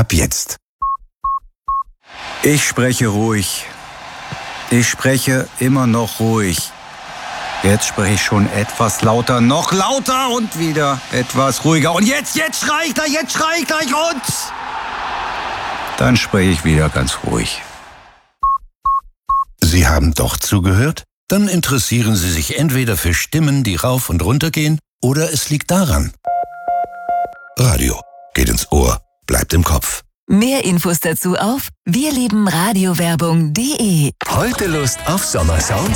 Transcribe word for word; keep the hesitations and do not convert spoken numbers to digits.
Ab jetzt. Ich spreche ruhig. Ich spreche immer noch ruhig. Jetzt spreche ich schon etwas lauter, noch lauter und wieder etwas ruhiger. Und jetzt, jetzt schrei ich gleich, jetzt schrei ich gleich und... Dann spreche ich wieder ganz ruhig. Sie haben doch zugehört? Dann interessieren Sie sich entweder für Stimmen, die rauf und runter gehen, oder es liegt daran. Radio geht ins Ohr, bleibt im Kopf. Mehr Infos dazu auf wir lieben radiowerbung punkt de. Heute Lust auf Sommersound?